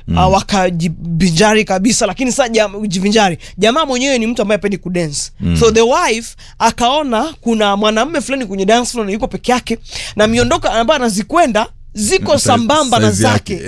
wakajibinjari kabisa, lakini sasa jivinjari jamaa mwenyewe ni mtu ambaye hapendi kudance. So the wife akaona kuna mwanamume fulani kwenye dance floor yuko peke yake na miondoko ambayo anazikwenda ziko sambamba na zake.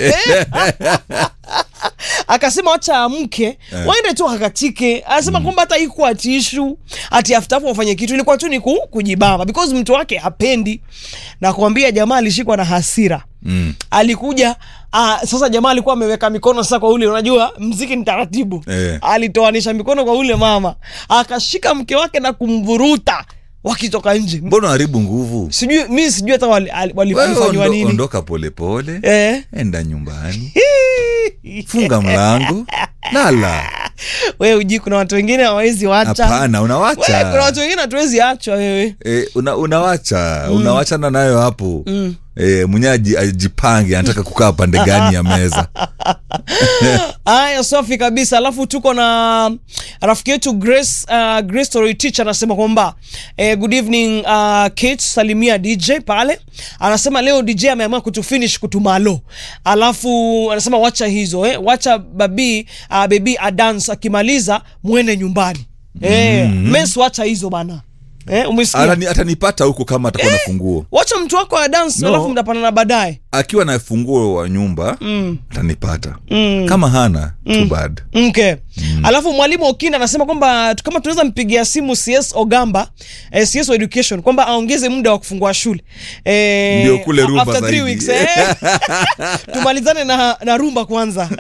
Akasema acha amke waende tu akatike. Anasema kwamba hata iko atishu ati after wafanye kitu ilikuwa tu ni kujibamba because mtu wake hapendi. Na kuambia jamaa alishikwa na hasira. Alikuja sasa jamaa alikuwa ameweka mikono sasa kwa ule, unajua muziki ni taratibu. Alitoanisha mikono kwa ule mama, akashika mke wake na kumvuruta wakitoka nje. Mbona haribu nguvu? Mimi sijui hata walifanywa nini. Ondoka pole pole. Enda nyumbani. Funga mlango. Lala. Wewe uji kuna watu wengine hawawezi waacha. Hapana, unawacha. Wewe kuna watu wengine hatuwezi acha wewe. Unawacha. Unawachana nayo hapo. Mwenyeji ajipange anataka kukaa pande gani ya meza. Aya, safi kabisa. Alafu tuko na rafiki yetu Grace Story Teacher anasema kwamba good evening Kate, salimia DJ pale. Anasema leo DJ ameamua kutufinish kutumalo. Alafu anasema wacha hizo wacha baby dance, akimaliza muende nyumbani. Mess wacha hizo bana. Umesikia? Atanipata huko kama atakuwa na funguo. Wacha mtu wako wa dance alafu mtapana baadaye. Akiwa na funguo wa nyumba atanipata. Kama hana too bad. Okay. Alafu mwalimu Okinda anasema kwamba kama tunaweza mpigia simu CS Ogamba, CS Education kwamba aongeze muda wa kufungua shule. Ndio kule rumba after 3 weeks. Tumalizane na rumba kwanza.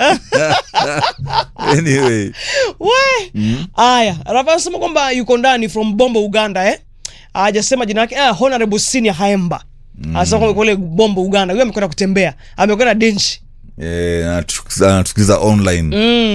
Anyway. Aya, Rafa anasema kwamba yuko ndani from Bombo Uganda hajasema jina lake. Honorable Senior Haemba. Anasema kwamba kule Bombo Uganda. Yeye amekwenda kutembea. Amekwenda Denchi. Anatukiza online.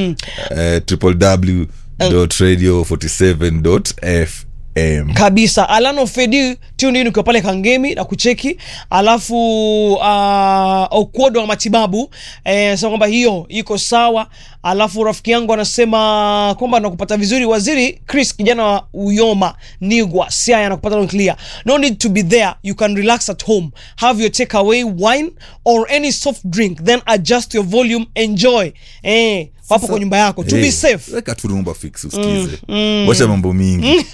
www.radio47.fm kabisa. Alano Fedi tune in kwa pale Kangemi na kucheki. Alafu Okwodo wa matibabu sema kwamba hiyo iko sawa. Alafu rafiki yangu anasema kwamba nakupata vizuri Waziri Chris, kijana wa Uyoma Nigwa Siaya, nakupata on clear. No need to be there, you can relax at home, have your takeaway wine or any soft drink, then adjust your volume, enjoy wapo kwa nyumba yako to be safe. Weka tu rumba fix usikize. Wacha mambo mingi.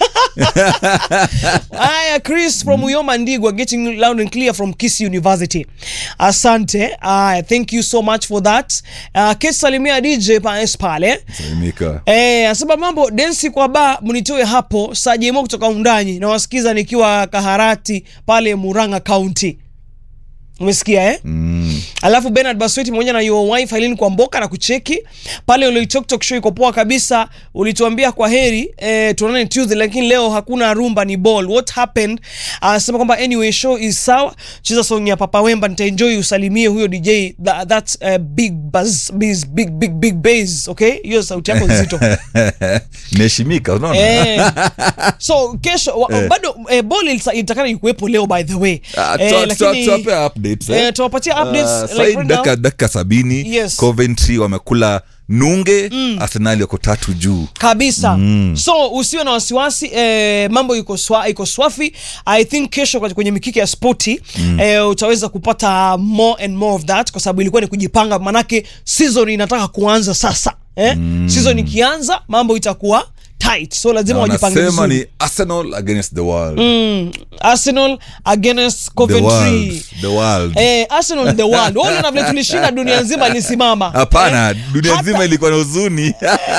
Aya, Chris from Uyoma Ndigwa getting loud and clear from Kisii University. Asante. Thank you so much for that. Kesalimia DJ pale. Salimika. Asaba mambo dance kwa ba mnitoe hapo Sajemo kutoka Undanyi na wasikiza nikiwa Kaharati pale Murang'a County. Umesikia Alafu Bernard Basweti mmoja na your wife Eileen kwa Mboka na kucheki pale ule talk show iko poa kabisa. Ulituambia kwa heri tuonane Tuesday, lakini leo hakuna rumba, ni ball. What happened? Anasema kwamba anyway show is sawa, cheza song ya Papa Wemba nitaenjoy, usalimie huyo DJ that's big buzz, big bass. Okay, hiyo sauti yako nzito. Neshimika unaona. So kesho bado ball itakana ikuepo leo by the way. Lakini tuwape updates tuwapatia updates like right now. Dakika 70 yes. Coventry wamekula nunge. Arsenal yako 3 juu kabisa. So usiwe na wasiwasi, mambo iko swafi. I think kesho kwenye mikiki ya sporti utaweza kupata more and more of that, kwa sababu ilikuwa ni kujipanga, manake season inataka kuanza sasa. Season ikianza mambo itakuwa tight, so lazima wajipange vizuri. Nasema ni Arsenal against the world. Arsenal against Coventry. The world. Arsenal the world. Wao na vile tulishinda dunia nzima ilisimama. Hapana, dunia nzima ilikuwa na huzuni.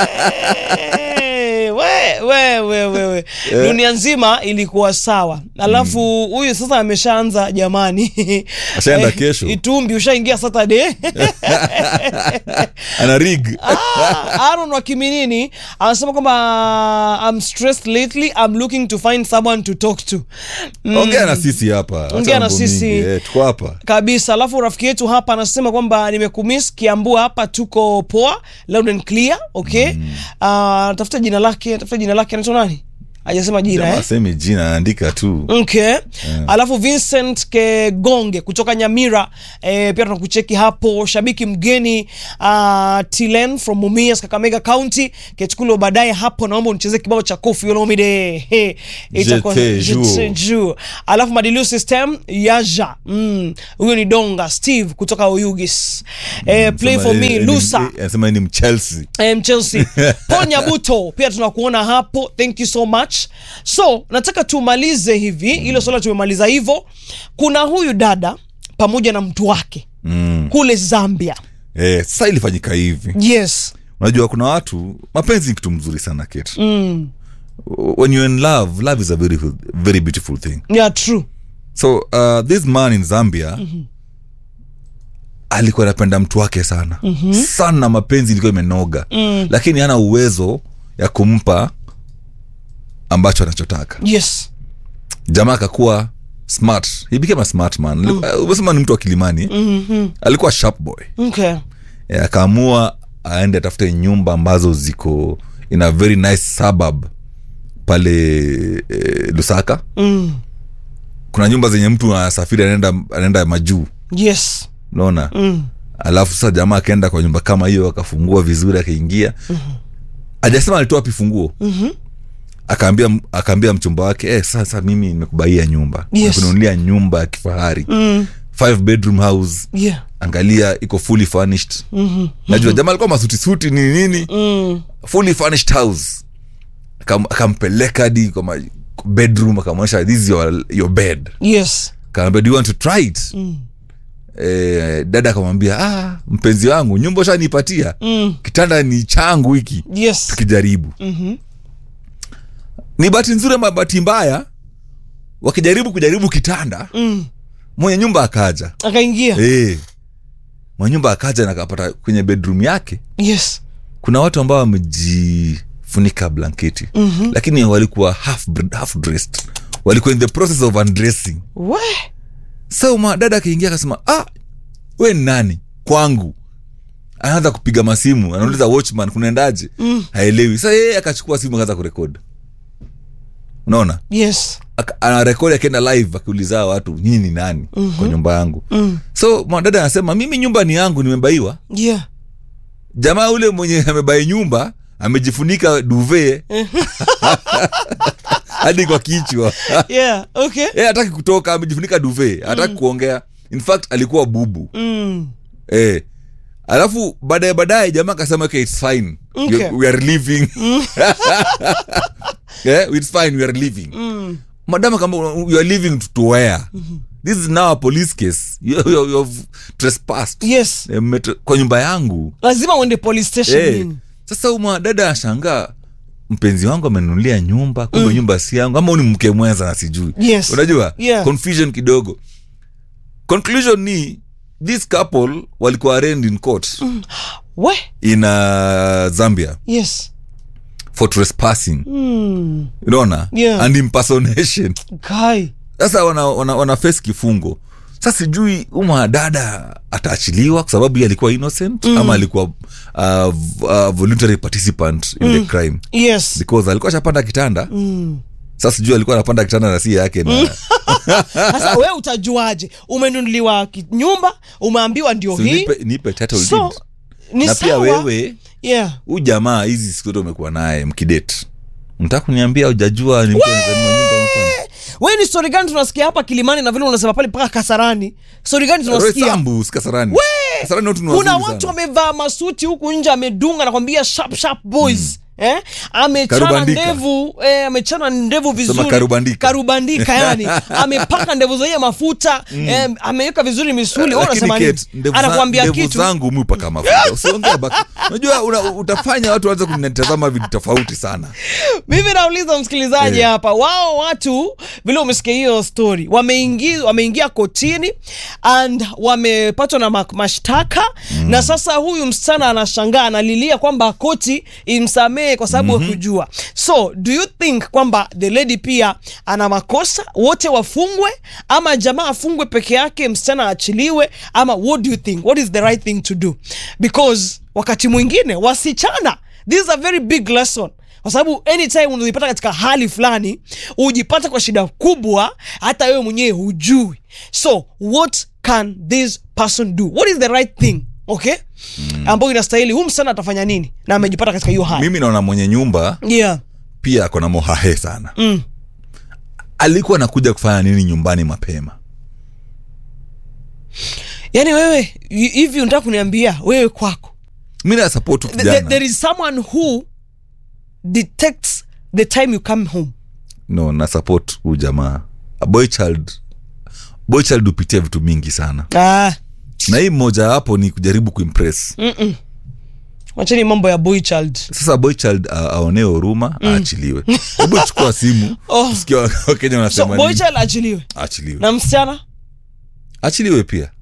We. Dunia nzima ilikuwa sawa. Alafu huyu sasa ameshaanza jamani. Ashaenda kesho. Itumbi ushaingia Saturday. Ana rig. Aaron wa Kiminini anasema kwamba I'm stressed lately, I'm looking to find someone to talk to. Ongea na sisi hapa. Ongea na sisi. Tuko hapa. Kabisa. Alafu rafiki yetu hapa anasema kwamba nimekumiss Kiambu, hapa tuko poa, loud and clear. Okay. Tafuta jina lake anaitwa nani? Hajasema jina Asemi jina, anaandika tu. Okay. Alafu Vincent Kegonge kutoka Nyamira, pia tunakucheki hapo. Shabiki mgeni Tilen from Mumias, Kakamega County, Ketukulo baadaye hapo, naomba unicheze kibao cha Koffi Olomide. Itakuwa Jeju. Alafu Madilu System Yaja. Huyo ni Donga Steve kutoka Oyugis. Play for me Lusa. Anasema ni Mchelsea. Chelsea. Ponya Buto pia tunakuona hapo. Thank you so much. So nataka tumalize hivi, ile swala tumemaliza hivyo. Kuna huyu dada pamoja na mtu wake kule Zambia. Sasa ilifanyika hivi. Yes. Unajua kuna watu, mapenzi ni kitu mzuri sana Kate. When you're in love is a very very beautiful thing. Yeah, true. So this man in Zambia alikuwa anapenda mtu wake sana. Sana, mapenzi ilikuwa imenoga. Lakini hana uwezo ya kumpa ambacho anachotaka. Yes. Jamaa akakuwa smart. He became a smart man. Umesema ni mtu wa Kilimani. Alikuwa sharp boy. Okay. Akaamua aende atafute nyumba ambazo ziko in a very nice suburb pale Lusaka. Kuna nyumba zenye mtu anasafiri anaenda majuu. Yes. Unaona? Alafu sasa jamaa akaenda kwa nyumba kama hiyo, akafungua vizuri, akaingia. Hajasema alitoa wapi funguo. Akaambia mchumba wake, sasa mimi nimekubaia nyumba. Yes. Kununulia nyumba ya kifahari. 5 bedroom house. Yeah. Angalia iko fully furnished. Najua jamaa alikuwa masuti nini. Fully furnished house. Akampeleka hadi kwa bedroom, akamwonyesha this is your bed. Yes. Akamwambia do you want to try it? Dada akamwambia mpenzi wangu, nyumba ushanipatia. Kitanda ni changu hiki. Yes. Tukijaribu. Ni bahati nzuri ama bahati mbaya, wakijaribu kitanda, mwenye nyumba akaja. Akaingia. Mwenye nyumba akaja na akapata kwenye bedroom yake. Yes. Kuna watu ambao wamejifunika blanketi. Lakini walikuwa half dressed. Walikuwa in the process of undressing. So dada akaingia akasema, we nani? Kwangu. Anaanza kupiga masimu, anauliza watchman kunaendaje? Haelewi. Sasa yeye akachukua simu akaanza kurekodi. Unaona? Yes. Anarekodi akaenda live akiuliza watu, nyinyi ni nani kwa nyumba yangu? So dada anasema, mimi nyumba ni yangu, nimebaiwa. Yeah. Jamaa ule mwenye amebai nyumba amejifunika duvet hadi kwa kichwa. Yeah, okay. Hataki kutoka, amejifunika duvet, hataki kuongea. In fact alikuwa bubu. Alafu baadaye jamaa akasema, okay, it's fine. Okay. We are leaving. It's fine, we are leaving. Madam kama you are leaving to where? This is now a police case. You've trespassed. Yes. Kwa nyumba yangu. Lazima uende police station. Sasa dada ashangaa, mpenzi wangu amenunulia nyumba, kumbe nyumba si yangu, ama ni mke mwenza na sijui. Yes. Unajua? Yeah. Confusion kidogo. Conclusion ni this couple walikuwa arraigned in court. In Zambia. Yes. For trespassing. Unaona? Yeah. And impersonation. Guy. Sasa wana face kifungo. Sasa sijui dada ataachiliwa kwa sababu yeye alikuwa innocent ama alikuwa voluntary participant in the crime. Yes. Because alikuwa shapanda kitanda. Sasa sijui alikuwa anapanda kitanda na si yake na. Sasa wewe utajuaje? Umenunuliwa nyumba, umeambiwa ndio hii. Nipe title deed. So, na pia wewe, huyu jamaa hizi siku zote umekuwa naye mkidate. Unataka kuniambia hujajua ni mtu anazama nyumba mfano? Wewe ni story gani tunasikia hapa Kilimani na vile unasema pale mpaka Kasarani? Story gani tunasikia? Roysambu Kasarani. Kasarani watu kuna watu wamevaa masuti huku nje, amedunga na kwambia sharp boys. Amechana ndevu vizuri. Karubandika yani. Amepaka ndevu za mafuta, ameweka vizuri misuli. Wewe unasema nini? Anakuambia kitu. Ndevu zangu mimi upaka mafuta. Usiongea baki. Unajua utafanya watu waanze kunitazama vitu tofauti sana. Mimi nauliza msikilizaji hapa, wao watu vile umesikia hiyo story, wameingia kotini and wamepatwa na mashtaka na sasa huyu msichana anashangaa, analilia kwamba koti imsamee kwa sababu kujua. So do you think kwamba the lady pia ana makosa, wote wafungwe ama jamaa afungwe peke yake, msichana achiliwe, ama what do you think? What is the right thing to do? Because wakati mwingine wasichana, this is a very big lesson. kwa sababu anytime unajipata katika hali fulani, ujipata kwa shida kubwa, hata wewe mwenyewe hujui. So what can this person do? What is the right thing? Okay, ambayo inastahili huyu msana atafanya nini na amejipata katika hiyo hali? Mimi naona mwenye nyumba pia ako na mohahe sana. Alikuwa anakuja kufanya nini nyumbani mapema? Yani wewe hivi unataka kuniambia wewe kwako, mimi na support kijana, there is someone who detects the time you come home? No, na support huyu jamaa. Boy child upitia vitu mingi sana. Na hii mmoja hapo ni kujaribu kuimpress. Wacheni mambo ya boy child. Sasa boy child aonee huruma, aachiliwe. Hebu chukua simu, usikie Wakenya wanasema nini. So boy child aachiliwe. Aachiliwe. Na msichana aachiliwe pia.